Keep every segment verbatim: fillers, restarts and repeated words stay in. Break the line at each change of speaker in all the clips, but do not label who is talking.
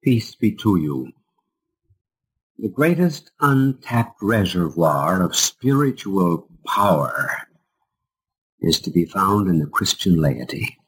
Peace be to you. The greatest untapped reservoir of spiritual power is to be found in the Christian laity.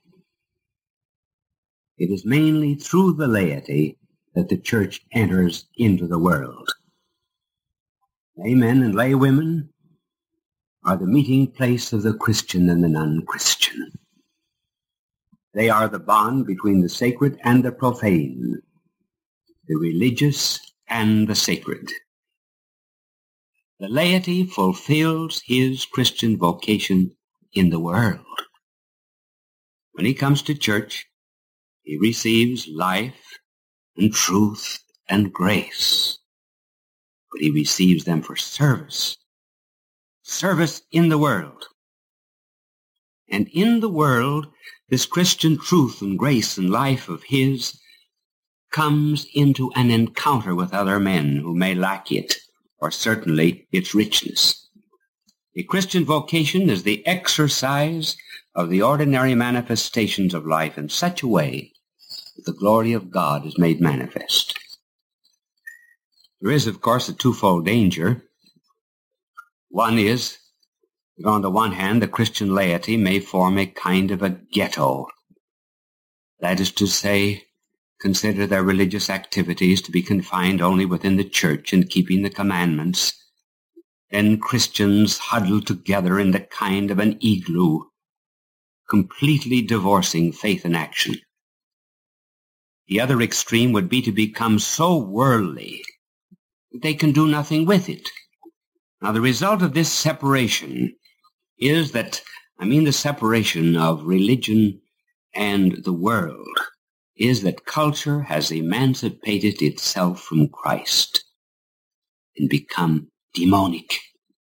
It is mainly through the laity that the church enters into the world. Laymen and laywomen are the meeting place of the Christian and the non-Christian. They are the bond between the sacred and the profane, the religious and the sacred. The laity fulfills his Christian vocation in the world. When he comes to church, he receives life and truth and grace, but he receives them for service, service in the world. And in the world, this Christian truth and grace and life of his comes into an encounter with other men who may lack it, or certainly its richness. A Christian vocation is the exercise of the ordinary manifestations of life in such a way that the glory of God is made manifest. There is, of course, a twofold danger. One is that on the one hand, the Christian laity may form a kind of a ghetto. That is to say, consider their religious activities to be confined only within the church and keeping the commandments. Then Christians huddle together in the kind of an igloo, completely divorcing faith and action. The other extreme would be to become so worldly that they can do nothing with it. Now, the result of this separation is that, I mean the separation of religion and the world, is that culture has emancipated itself from Christ and become demonic.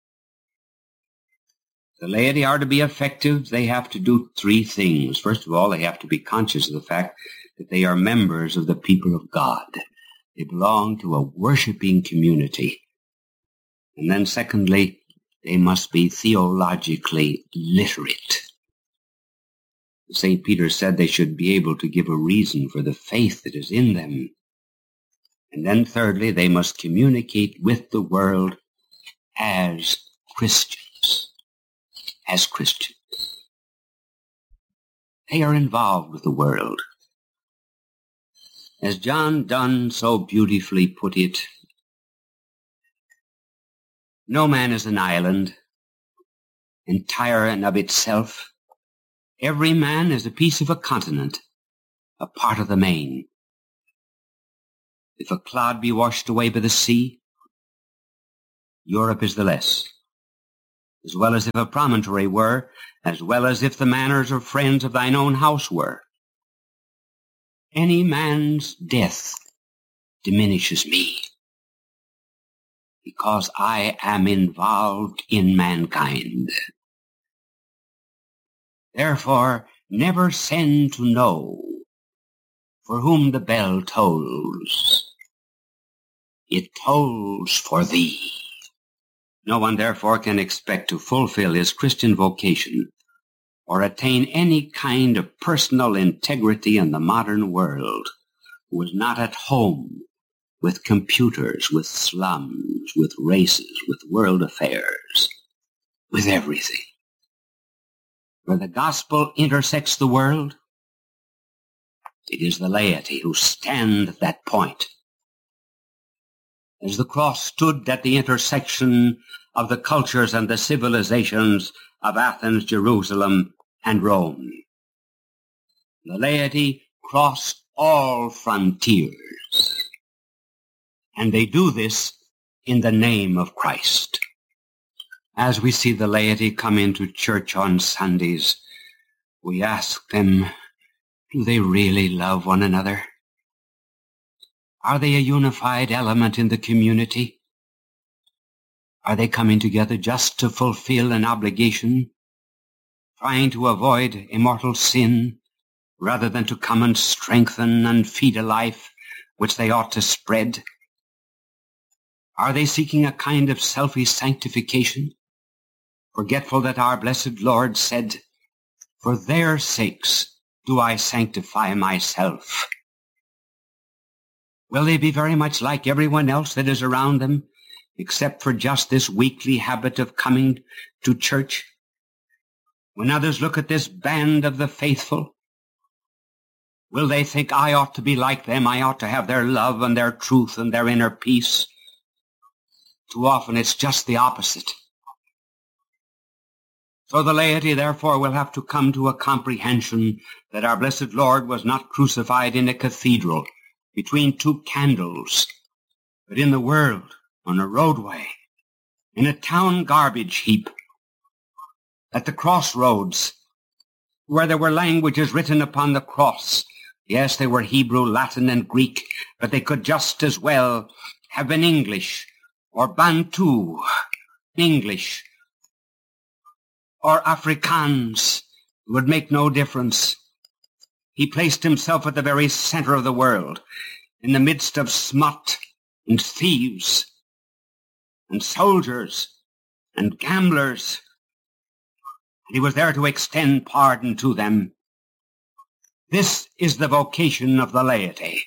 The laity are to be effective. They have to do three things. First of all, they have to be conscious of the fact that they are members of the people of God. They belong to a worshiping community. And then secondly, they must be theologically literate. Saint Peter said they should be able to give a reason for the faith that is in them. And then thirdly, they must communicate with the world as Christians. As Christians. They are involved with the world. As John Donne so beautifully put it, no man is an island, entire and of itself. Every man is a piece of a continent, a part of the main. If a cloud be washed away by the sea, Europe is the less, as well as if a promontory were, as well as if the manners or friends of thine own house were. Any man's death diminishes me, because I am involved in mankind. Therefore, never send to know for whom the bell tolls. It tolls for thee. No one, therefore, can expect to fulfill his Christian vocation or attain any kind of personal integrity in the modern world who is not at home with computers, with slums, with races, with world affairs, with everything. Where the gospel intersects the world, it is the laity who stand at that point. As the cross stood at the intersection of the cultures and the civilizations of Athens, Jerusalem, and Rome, the laity crossed all frontiers. And they do this in the name of Christ. As we see the laity come into church on Sundays, we ask them, do they really love one another? Are they a unified element in the community? Are they coming together just to fulfill an obligation, trying to avoid immortal sin, rather than to come and strengthen and feed a life which they ought to spread? Are they seeking a kind of selfish sanctification, forgetful that our blessed Lord said, "For their sakes do I sanctify myself"? Will they be very much like everyone else that is around them, except for just this weekly habit of coming to church? When others look at this band of the faithful, will they think, I ought to be like them, I ought to have their love and their truth and their inner peace? Too often it's just the opposite. So the laity, therefore, will have to come to a comprehension that our blessed Lord was not crucified in a cathedral between two candles, but in the world, on a roadway, in a town garbage heap, at the crossroads, where there were languages written upon the cross. Yes, they were Hebrew, Latin, and Greek, but they could just as well have been English, or Bantu, English, or Afrikaans. It would make no difference. He placed himself at the very center of the world, in the midst of smut and thieves and soldiers and gamblers. And he was there to extend pardon to them. This is the vocation of the laity,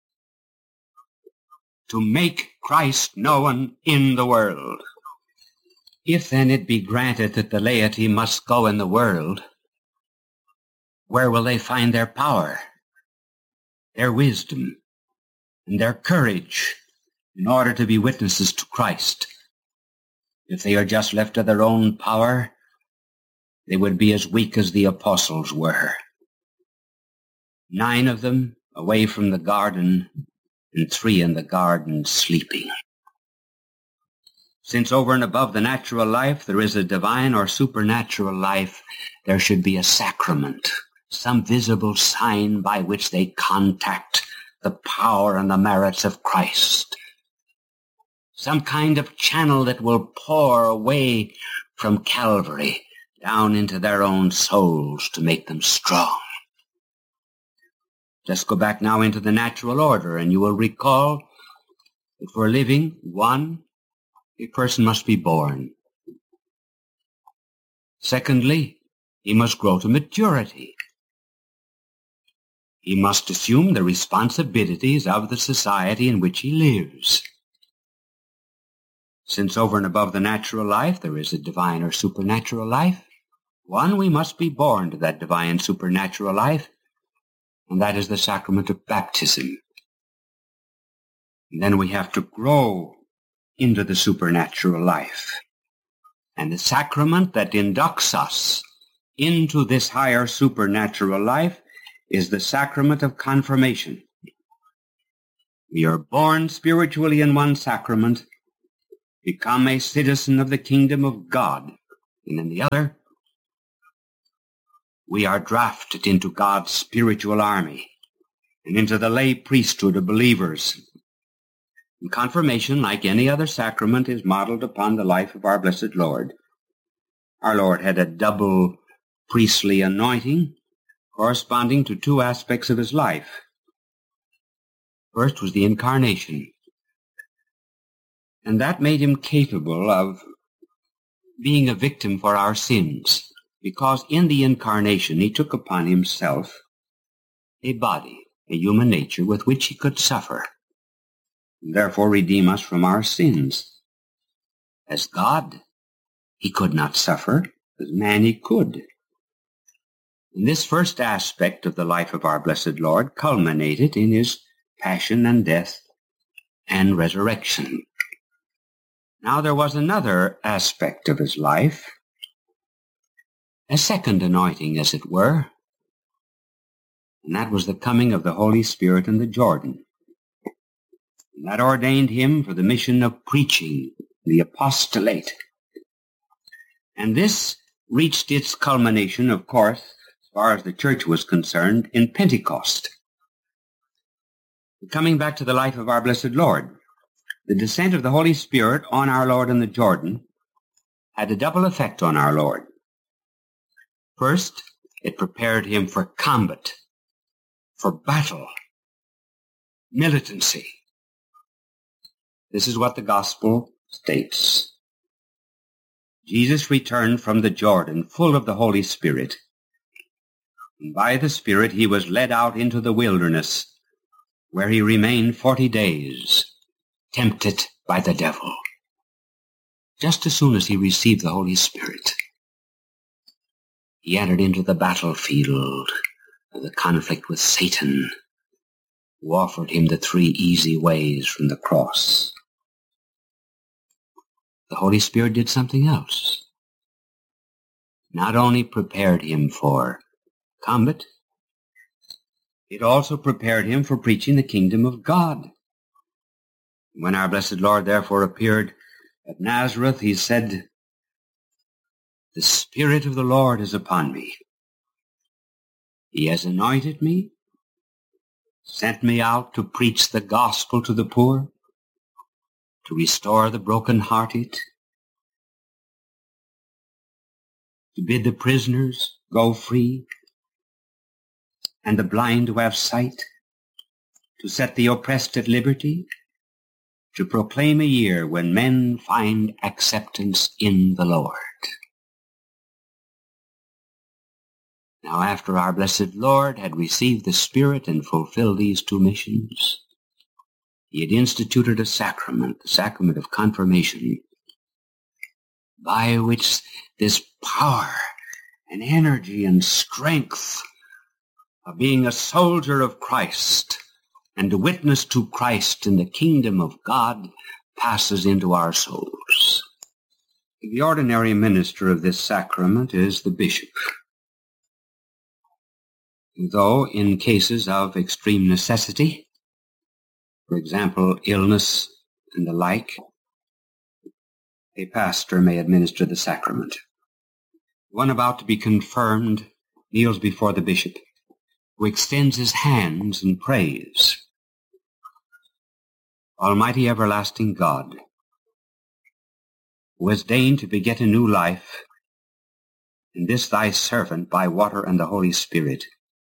to make Christ known in the world. If then it be granted that the laity must go in the world, where will they find their power, their wisdom, and their courage in order to be witnesses to Christ? If they are just left to their own power, they would be as weak as the apostles were. Nine of them away from the garden, and three in the garden sleeping. Since over and above the natural life there is a divine or supernatural life, there should be a sacrament, some visible sign by which they contact the power and the merits of Christ. Some kind of channel that will pour away from Calvary down into their own souls to make them strong. Just go back now into the natural order, and you will recall that for living, one, a person must be born. Secondly, he must grow to maturity. He must assume the responsibilities of the society in which he lives. Since over and above the natural life there is a divine or supernatural life, one, we must be born to that divine supernatural life, and that is the sacrament of baptism. And then we have to grow into the supernatural life. And the sacrament that inducts us into this higher supernatural life is the sacrament of confirmation. We are born spiritually in one sacrament, become a citizen of the kingdom of God, and in the other, we are drafted into God's spiritual army and into the lay priesthood of believers. And confirmation, like any other sacrament, is modeled upon the life of our blessed Lord. Our Lord had a double priestly anointing corresponding to two aspects of his life. First was the incarnation, and that made him capable of being a victim for our sins, because in the incarnation he took upon himself a body, a human nature with which he could suffer, and therefore redeem us from our sins. As God, he could not suffer. As man, he could. And this first aspect of the life of our blessed Lord culminated in his passion and death and resurrection. Now there was another aspect of his life, a second anointing, as it were, and that was the coming of the Holy Spirit in the Jordan. And that ordained him for the mission of preaching, the apostolate. And this reached its culmination, of course, as far as the church was concerned, in Pentecost. Coming back to the life of our blessed Lord, the descent of the Holy Spirit on our Lord in the Jordan had a double effect on our Lord. First, it prepared him for combat, for battle, militancy. This is what the gospel states. Jesus returned from the Jordan full of the Holy Spirit, and by the Spirit he was led out into the wilderness, where he remained forty days, tempted by the devil. Just as soon as he received the Holy Spirit, he entered into the battlefield of the conflict with Satan, who offered him the three easy ways from the cross. The Holy Spirit did something else. Not only prepared him for combat, it also prepared him for preaching the kingdom of God. When our blessed Lord therefore appeared at Nazareth, he said, "The Spirit of the Lord is upon me. He has anointed me, sent me out to preach the gospel to the poor, to restore the brokenhearted, to bid the prisoners go free, and the blind to have sight, to set the oppressed at liberty, to proclaim a year when men find acceptance in the Lord." Now, after our blessed Lord had received the Spirit and fulfilled these two missions, he had instituted a sacrament, the sacrament of confirmation, by which this power and energy and strength of being a soldier of Christ and a witness to Christ in the kingdom of God passes into our souls. The ordinary minister of this sacrament is the bishop, though in cases of extreme necessity, for example, illness and the like, a pastor may administer the sacrament. One about to be confirmed kneels before the bishop, who extends his hands and prays, "Almighty everlasting God, who has deigned to beget a new life in this thy servant by water and the Holy Spirit,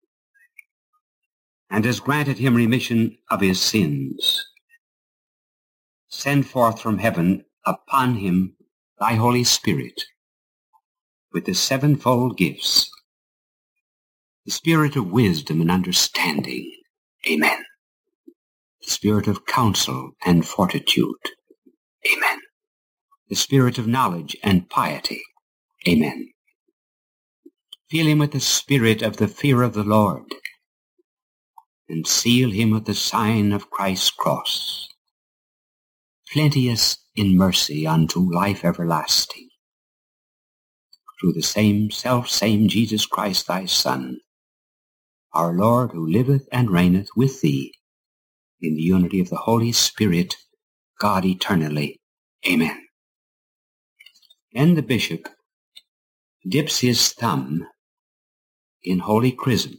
and has granted him remission of his sins, send forth from heaven upon him thy Holy Spirit with the sevenfold gifts, the spirit of wisdom and understanding, amen, the spirit of counsel and fortitude, amen, the spirit of knowledge and piety, amen. Fill him with the spirit of the fear of the Lord, and seal him with the sign of Christ's cross, plenteous in mercy unto life everlasting, through the same self-same Jesus Christ thy Son, our Lord, who liveth and reigneth with thee in the unity of the Holy Spirit, God eternally. Amen." Then the bishop dips his thumb in holy chrism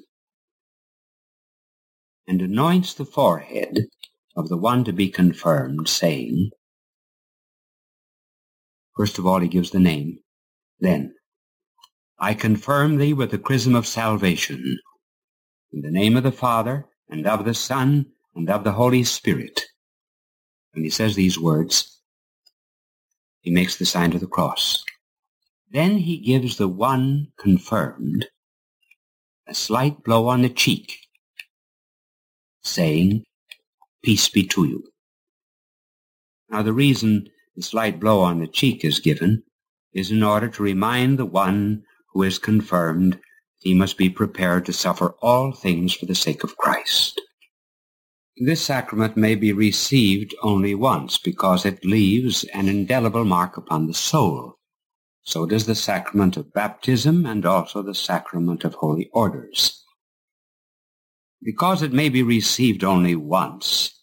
and anoints the forehead of the one to be confirmed, saying, first of all he gives the name, then, "I confirm thee with the chrism of salvation, in the name of the Father, and of the Son, and of the Holy Spirit." When he says these words, he makes the sign of the cross. Then he gives the one confirmed a slight blow on the cheek, saying, "Peace be to you." Now the reason the slight blow on the cheek is given is in order to remind the one who is confirmed he must be prepared to suffer all things for the sake of Christ. This sacrament may be received only once because it leaves an indelible mark upon the soul. So does the sacrament of baptism and also the sacrament of holy orders. Because it may be received only once,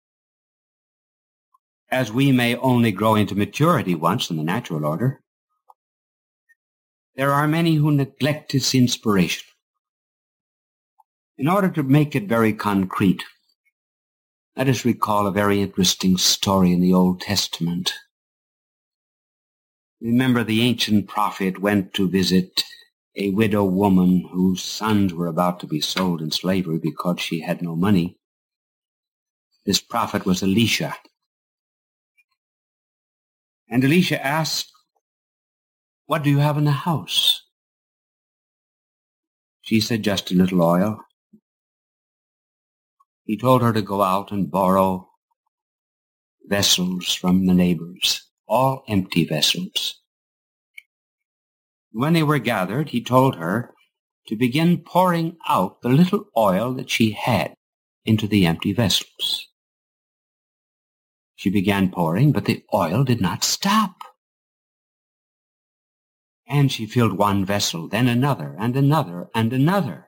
as we may only grow into maturity once in the natural order, there are many who neglect its inspiration. In order to make it very concrete, let us recall a very interesting story in the Old Testament. Remember, the ancient prophet went to visit a widow woman whose sons were about to be sold in slavery because she had no money. This prophet was Elisha. And Elisha asked, "What do you have in the house?" She said, "Just a little oil." he told her to go out and borrow vessels from the neighbors, all empty vessels. When they were gathered, he told her to begin pouring out the little oil that she had into the empty vessels. She began pouring, but the oil did not stop. And she filled one vessel, then another, and another, and another,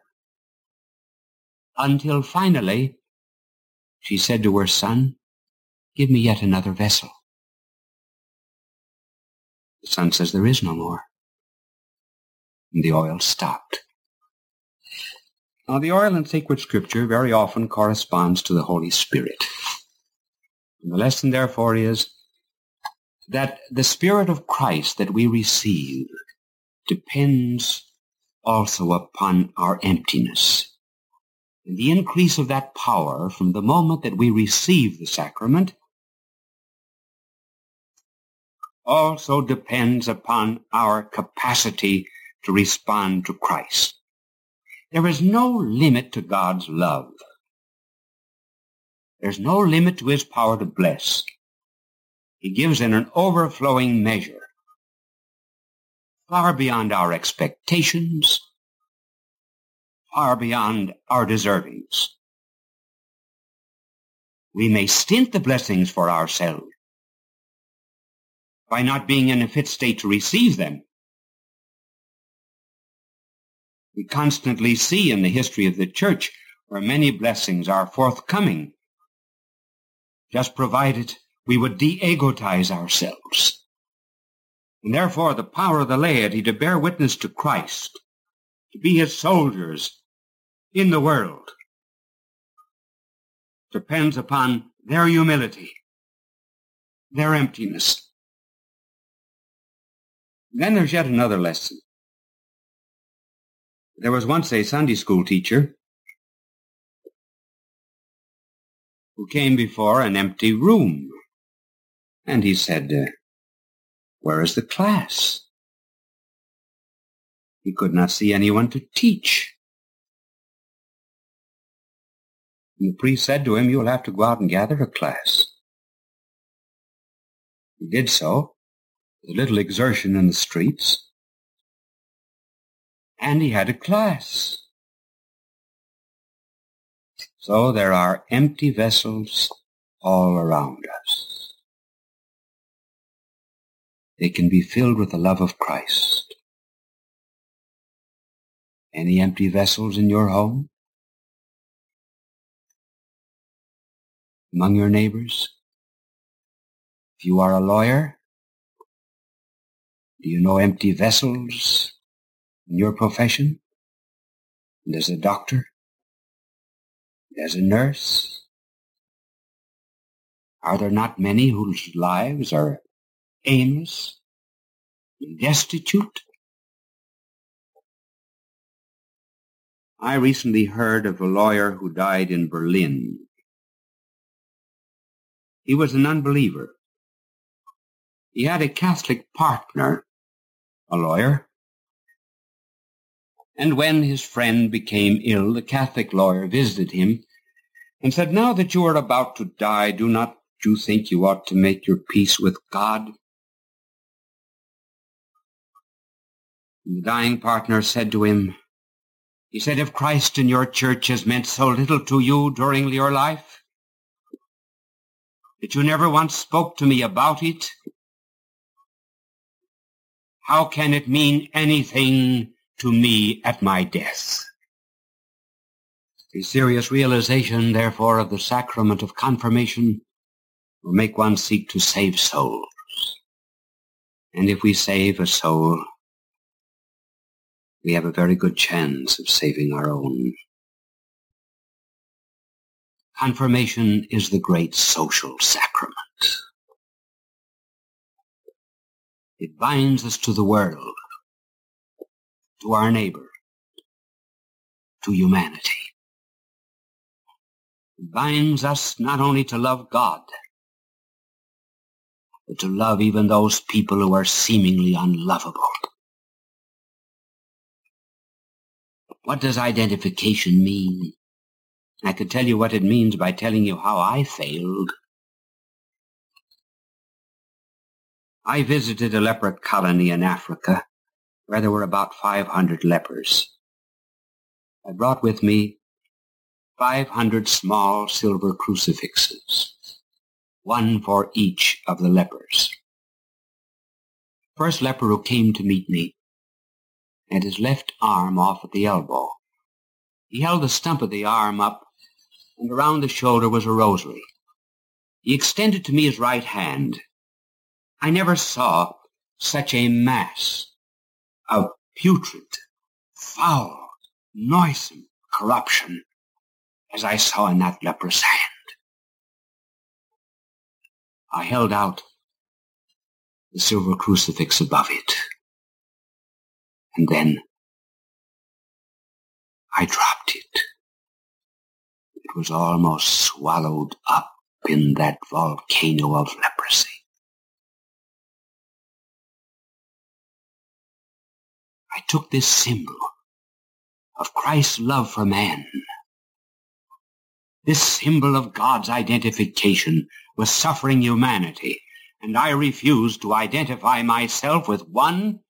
until finally she said to her son, "Give me yet another vessel." The son says, "There is no more." And the oil stopped. Now, the oil in sacred scripture very often corresponds to the Holy Spirit. And the lesson, therefore, is that the Spirit of Christ that we receive depends also upon our emptiness. And the increase of that power from the moment that we receive the sacrament also depends upon our capacity to respond to Christ. There is no limit to God's love. There's no limit to his power to bless. He gives in an overflowing measure, far beyond our expectations, far beyond our deservings. We may stint the blessings for ourselves by not being in a fit state to receive them. We constantly see in the history of the church where many blessings are forthcoming, just provided we would de-egotize ourselves. And therefore the power of the laity to bear witness to Christ, to be his soldiers in the world, depends upon their humility, their emptiness. Then there's yet another lesson. There was once a Sunday school teacher who came before an empty room, and he said, uh, "Where is the class?" He could not see anyone to teach. And the priest said to him, "You will have to go out and gather a class." He did so, with a little exertion in the streets, and he had a class. So there are empty vessels all around us. They can be filled with the love of Christ. Any empty vessels in your home? Among your neighbors? If you are a lawyer, do you know empty vessels in your profession? And as a doctor? As a nurse? Are there not many whose lives are aimless and destitute? I recently heard of a lawyer who died in Berlin. He was an unbeliever. He had a Catholic partner, a lawyer, and when his friend became ill, the Catholic lawyer visited him and said, "Now that you are about to die, do not you think you ought to make your peace with God?" And the dying partner said to him, he said, "If Christ in your church has meant so little to you during your life, that you never once spoke to me about it, how can it mean anything to me at my death?" A serious realization, therefore, of the sacrament of confirmation will make one seek to save souls. And if we save a soul, we have a very good chance of saving our own. Confirmation is the great social sacrament. It binds us to the world, to our neighbor, to humanity. It binds us not only to love God, but to love even those people who are seemingly unlovable. What does identification mean? I could tell you what it means by telling you how I failed. I visited a leper colony in Africa where there were about five hundred lepers. I brought with me five hundred small silver crucifixes, one for each of the lepers. First leper who came to meet me had his left arm off at the elbow. He held the stump of the arm up, and around the shoulder was a rosary. He extended to me his right hand. I never saw such a mass of putrid, foul, noisome corruption as I saw in that leper's hand. I held out the silver crucifix above it, and then I dropped it. It was almost swallowed up in that volcano of leprosy. I took this symbol of Christ's love for man, this symbol of God's identification with suffering humanity, and I refused to identify myself with one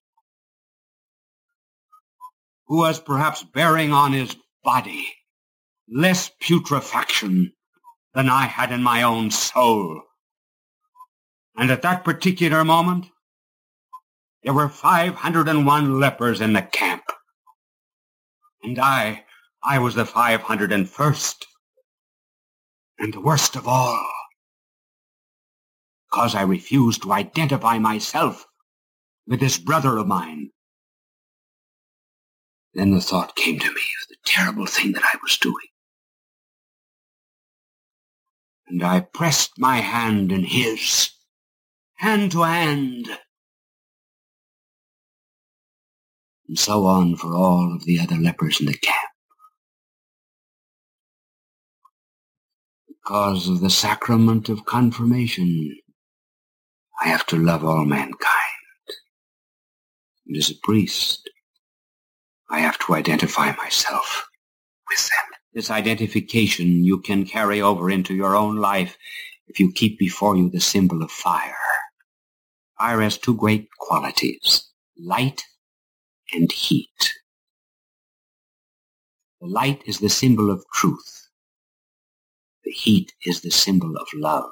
who was perhaps bearing on his body less putrefaction than I had in my own soul. And at that particular moment, there were five hundred and one lepers in the camp. And I, I was the five hundred and first, and the worst of all, because I refused to identify myself with this brother of mine. Then the thought came to me of the terrible thing that I was doing. And I pressed my hand in his, hand to hand. And so on for all of the other lepers in the camp. Because of the sacrament of confirmation, I have to love all mankind. And as a priest, I have to identify myself with them. This identification you can carry over into your own life if you keep before you the symbol of fire. Fire has two great qualities, light and heat. The light is the symbol of truth. The heat is the symbol of love.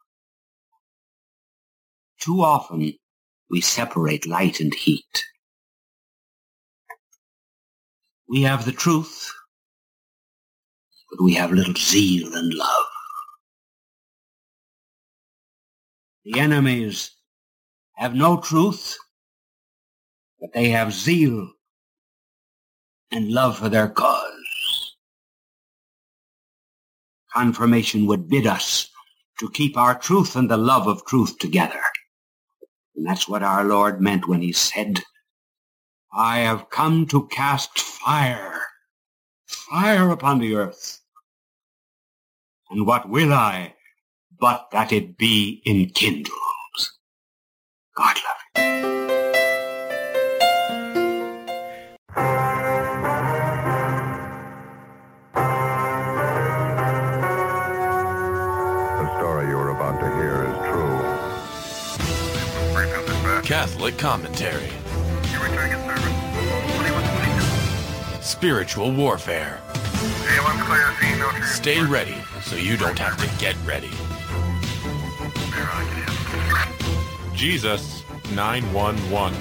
Too often we separate light and heat. We have the truth, but we have little zeal and love. The enemies have no truth, but they have zeal and love for their cause. Confirmation would bid us to keep our truth and the love of truth together. And that's what our Lord meant when he said, I have come to cast fire, fire upon the earth. And what will I, but that it be enkindled? God love you.
The story you are about to hear is true.
Catholic commentary. Spiritual warfare. Stay ready so you don't have to get ready. Jesus nine one one.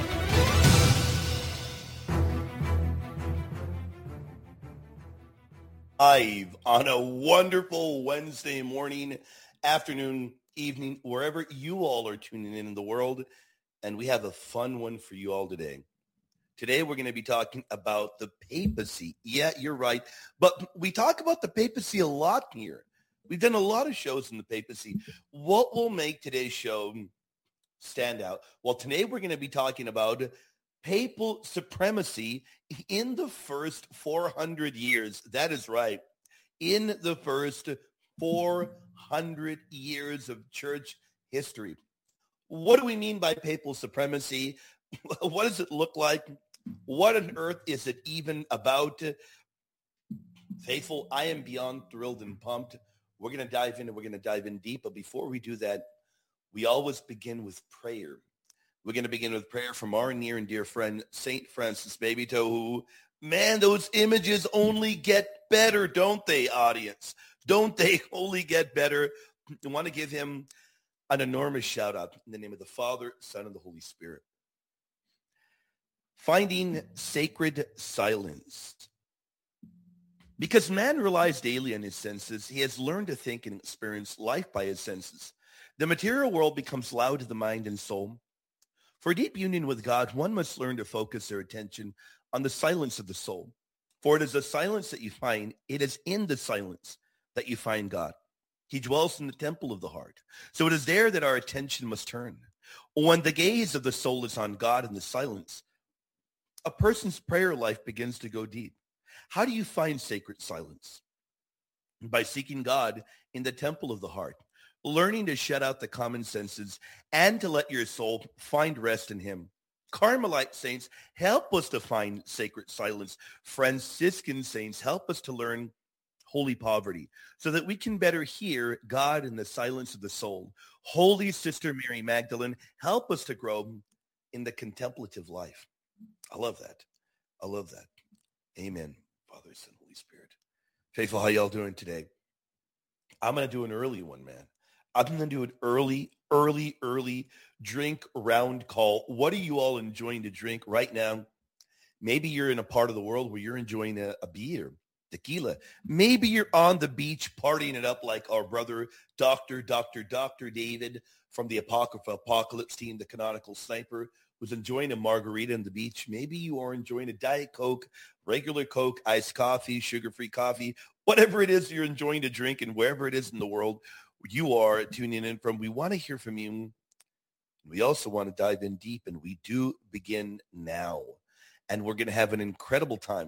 Live on a wonderful Wednesday morning, afternoon, evening, wherever you all are tuning in in the world. And we have a fun one for you all today. Today, we're going to be talking about the papacy. Yeah, you're right. But we talk about the papacy a lot here. We've done a lot of shows in the papacy. What will make today's show stand out? Well, today we're going to be talking about papal supremacy in the first four hundred years. That is right. In the first four hundred years of church history. What do we mean by papal supremacy? What does it look like? What on earth is it even about? Faithful, I am beyond thrilled and pumped. We're going to dive in and we're going to dive in deep. But before we do that, we always begin with prayer. We're going to begin with prayer from our near and dear friend, Saint Francis Baby Tohu. Man, those images only get better, don't they, audience? Don't they only get better? I want to give him an enormous shout out in the name of the Father, Son, and the Holy Spirit. Finding sacred silence. Because man relies daily on his senses, he has learned to think and experience life by his senses. The material world becomes loud to the mind and soul. For deep union with God, one must learn to focus their attention on the silence of the soul. For it is the silence that you find, it is in the silence that you find God. He dwells in the temple of the heart. So it is there that our attention must turn. When the gaze of the soul is on God in the silence, a person's prayer life begins to go deep. How do you find sacred silence? By seeking God in the temple of the heart, learning to shut out the common senses and to let your soul find rest in him. Carmelite saints help us to find sacred silence. Franciscan saints help us to learn holy poverty so that we can better hear God in the silence of the soul. Holy Sister Mary Magdalene, help us to grow in the contemplative life. I love that. I love that. Amen. Father, Son, Holy Spirit. Faithful, how y'all doing today? I'm going to do an early one, man. I'm going to do an early, early, early drink round call. What are you all enjoying to drink right now? Maybe you're in a part of the world where you're enjoying a, a beer, tequila. Maybe you're on the beach partying it up like our brother, Doctor, Doctor, Doctor David from the Apocrypha Apocalypse team, the Canonical Sniper, was enjoying a margarita on the beach. Maybe you are enjoying a Diet Coke, regular Coke, iced coffee, sugar-free coffee, whatever it is you're enjoying to drink and wherever it is in the world you are tuning in from. We want to hear from you. We also want to dive in deep, and we do begin now. And we're going to have an incredible time.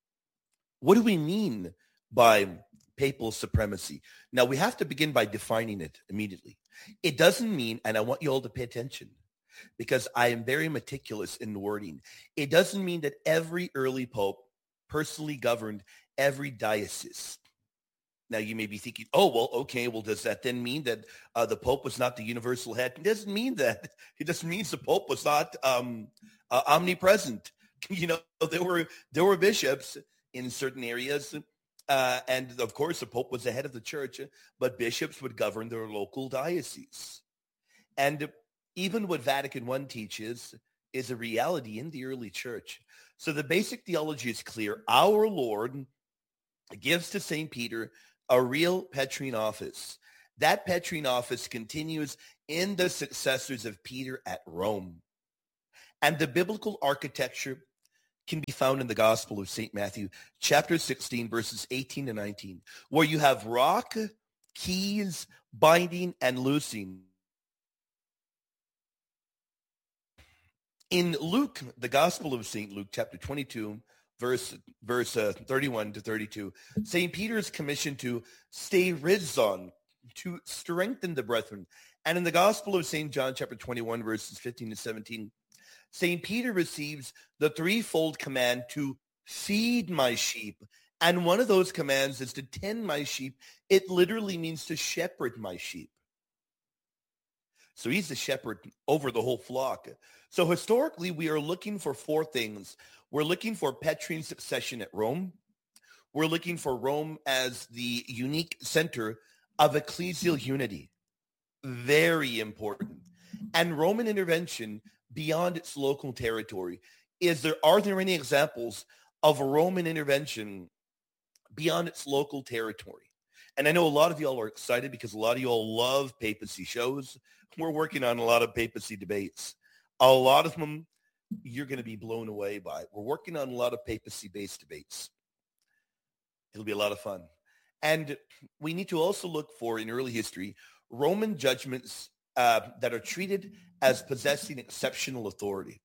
What do we mean by papal supremacy? Now, we have to begin by defining it immediately. It doesn't mean, and I want you all to pay attention, because I am very meticulous in the wording. It doesn't mean that every early pope personally governed every diocese. Now, you may be thinking, oh, well, okay, well, does that then mean that uh, the Pope was not the universal head? It doesn't mean that. It just means the Pope was not um, uh, omnipresent. You know, there were there were bishops in certain areas, uh, and of course, the Pope was the head of the church, but bishops would govern their local diocese. And even what Vatican I teaches is a reality in the early church. So the basic theology is clear. Our Lord gives to Saint Peter a real Petrine office. That Petrine office continues in the successors of Peter at Rome. And the biblical architecture can be found in the Gospel of Saint Matthew, chapter sixteen, verses eighteen to nineteen, where you have rock, keys, binding, and loosing. In Luke, the Gospel of Saint Luke, chapter twenty-two, verse verse uh, thirty-one to thirty-two, Saint Peter is commissioned to stay risen, to strengthen the brethren. And in the Gospel of Saint John, chapter twenty-one, verses fifteen to seventeen, Saint Peter receives the threefold command to feed my sheep. And one of those commands is to tend my sheep. It literally means to shepherd my sheep. So he's the shepherd over the whole flock. So historically, we are looking for four things. We're looking for Petrine succession at Rome. We're looking for Rome as the unique center of ecclesial unity. Very important. And Roman intervention beyond its local territory. Is there, are there any examples of Roman intervention beyond its local territory? And I know a lot of y'all are excited because a lot of y'all love papacy shows. We're working on a lot of papacy debates. A lot of them you're going to be blown away by. We're working on a lot of papacy-based debates. It'll be a lot of fun. And we need to also look for, in early history, Roman judgments uh, that are treated as possessing exceptional authority.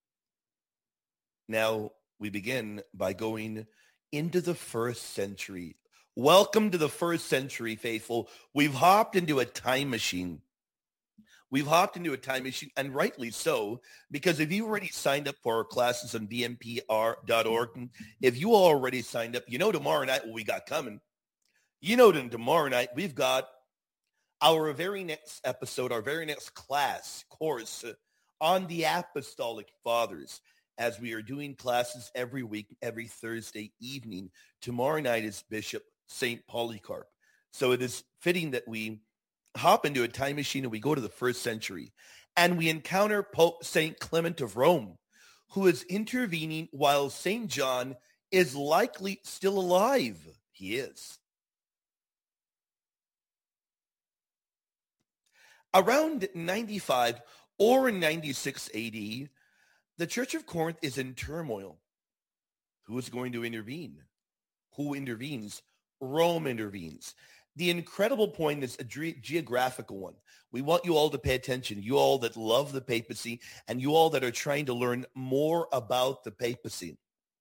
Now, we begin by going into the first century. Welcome to the first century, faithful. We've hopped into a time machine. We've hopped into a time machine, and rightly so, because if you already signed up for our classes on V M P R dot org, if you already signed up, you know tomorrow night what we got coming. You know that tomorrow night we've got our very next episode, our very next class course uh, on the Apostolic Fathers, as we are doing classes every week, every Thursday evening. Tomorrow night is Bishop Saint Polycarp. So it is fitting that we hop into a time machine and we go to the first century and we encounter Pope Saint Clement of Rome, who is intervening while Saint John is likely still alive. He is. Around ninety-five or ninety-six A D, the Church of Corinth is in turmoil. Who is going to intervene? Who intervenes? Rome intervenes. The incredible point is a ge- geographical one. We want you all to pay attention, you all that love the papacy and you all that are trying to learn more about the papacy.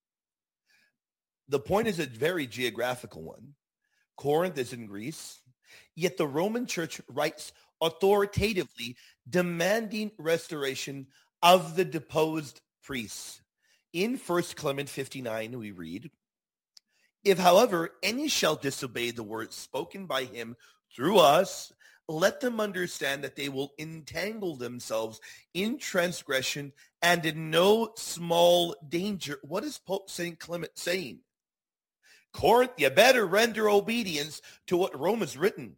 The point is a very geographical one. Corinth is in Greece, yet the Roman Church writes authoritatively demanding restoration of the deposed priests. In First Clement fifty-nine, we read, "If, however, any shall disobey the words spoken by him through us, let them understand that they will entangle themselves in transgression and in no small danger." What is Pope Saint Clement saying? Corinth, you better render obedience to what Rome has written.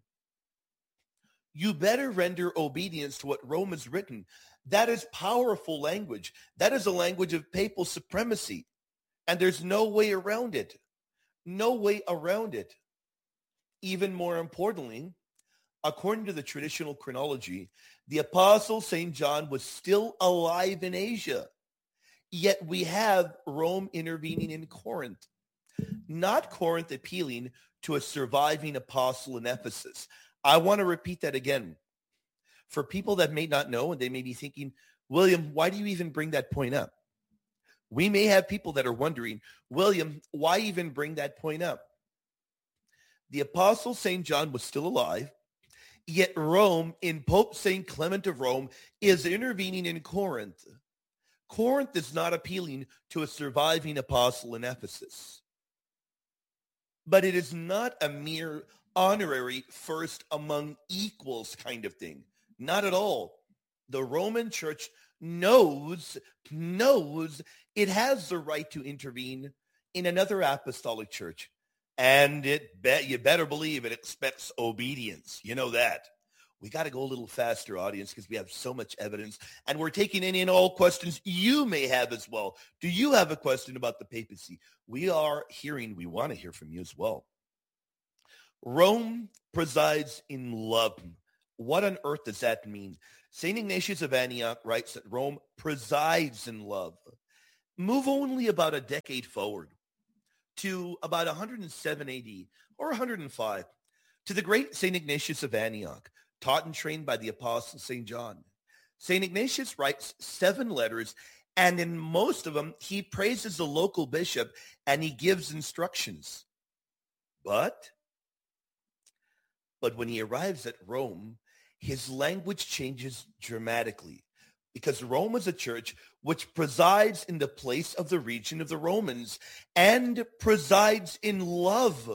You better render obedience to what Rome has written. That is powerful language. That is a language of papal supremacy. And there's no way around it. No way around it. Even more importantly, according to the traditional chronology, the Apostle Saint John was still alive in Asia. Yet we have Rome intervening in Corinth. Not Corinth appealing to a surviving apostle in Ephesus. I want to repeat that again. For people that may not know, and they may be thinking, William, why do you even bring that point up? We may have people that are wondering, William, why even bring that point up? The Apostle Saint John was still alive, yet Rome, in Pope Saint Clement of Rome, is intervening in Corinth. Corinth is not appealing to a surviving apostle in Ephesus. But it is not a mere honorary first among equals kind of thing. Not at all. The Roman Church knows, knows it has the right to intervene in another apostolic church. And it bet you better believe it expects obedience. You know that. We got to go a little faster, audience, because we have so much evidence. And we're taking in, in all questions you may have as well. Do you have a question about the papacy? We are hearing, we want to hear from you as well. Rome presides in love. What on earth does that mean? Saint Ignatius of Antioch writes that Rome presides in love. Move only about a decade forward to about one hundred seven A D or one hundred five to the great Saint Ignatius of Antioch, taught and trained by the Apostle Saint John. Saint Ignatius writes seven letters, and in most of them, he praises the local bishop and he gives instructions. But, but when he arrives at Rome, his language changes dramatically because Rome is a church which presides in the place of the region of the Romans and presides in love.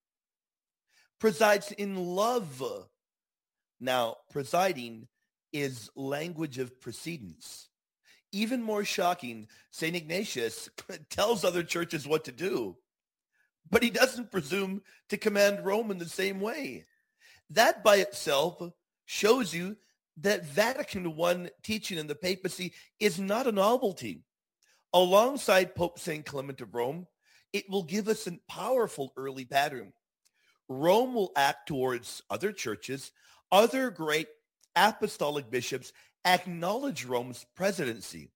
Presides in love. Now, presiding is language of precedence. Even more shocking, Saint Ignatius tells other churches what to do, but he doesn't presume to command Rome in the same way. That by itself shows you that Vatican I teaching in the papacy is not a novelty. Alongside Pope Saint Clement of Rome, it will give us a powerful early pattern. Rome will act towards other churches. Other great apostolic bishops acknowledge Rome's presidency.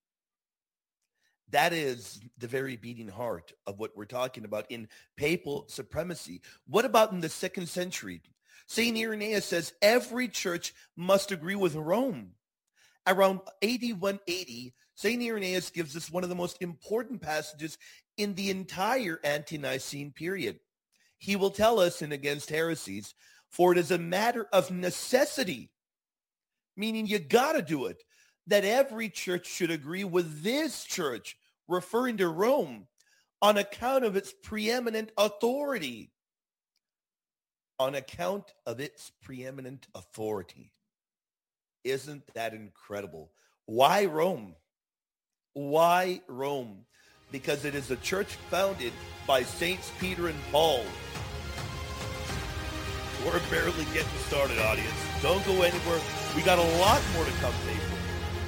That is the very beating heart of what we're talking about in papal supremacy. What about in the second century? Saint Irenaeus says every church must agree with Rome. Around A D one eighty, Saint Irenaeus gives us one of the most important passages in the entire ante-Nicene period. He will tell us in Against Heresies, for it is a matter of necessity meaning you got to do it, that every church should agree with this church, referring to Rome, on account of its preeminent authority. On account of its preeminent authority. Isn't that incredible? Why Rome? Why Rome? Because it is a church founded by Saints Peter and Paul. We're barely getting started, audience. Don't go anywhere. We got a lot more to come today.